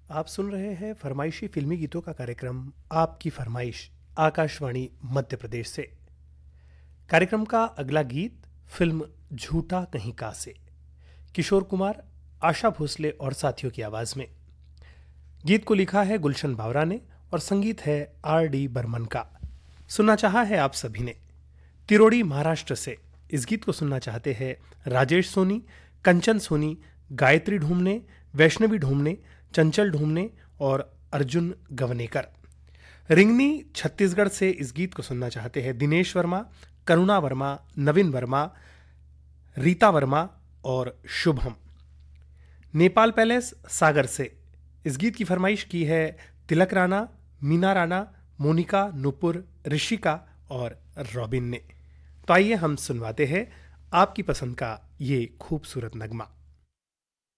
आप सुन रहे हैं फरमाइशी फिल्मी गीतों का कार्यक्रम आपकी फरमाइश आकाशवाणी मध्य प्रदेश से। कार्यक्रम का अगला गीत फिल्म झूठा कहीं का से किशोर कुमार, आशा भोसले और साथियों की आवाज में। गीत को लिखा है गुलशन बावरा ने और संगीत है R.D. बर्मन का। सुनना चाहा है आप सभी ने। तिरोड़ी महाराष्ट्र से इस गीत को सुनना चाहते हैं राजेश सोनी, कंचन सोनी, गायत्री ढूमने, वैष्णवी ढूमने, चंचल ढूमने और अर्जुन गवनेकर। रिंगनी छत्तीसगढ़ से इस गीत को सुनना चाहते हैं दिनेश वर्मा, करुणा वर्मा, नवीन वर्मा, रीता वर्मा और शुभम। नेपाल पैलेस सागर से इस गीत की फरमाइश की है तिलक राणा, मीना राणा, मोनिका, नुपुर, ऋषिका और रॉबिन ने। तो आइए हम सुनवाते हैं आपकी पसंद का ये खूबसूरत नगमा।